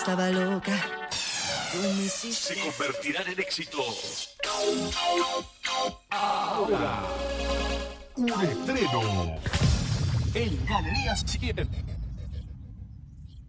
estaba loca. Tú me hiciste... Se convertirán en éxitos. Ahora, un estreno en Galerías 7.